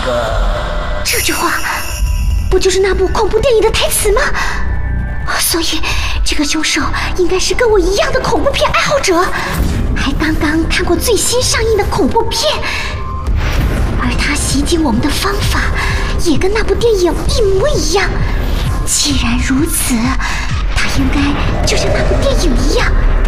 这句话不就是那部恐怖电影的台词吗？所以这个凶手应该是跟我一样的恐怖片爱好者，还刚刚看过最新上映的恐怖片，而他袭击我们的方法也跟那部电影一模一样。既然如此，他应该就像那部电影一样，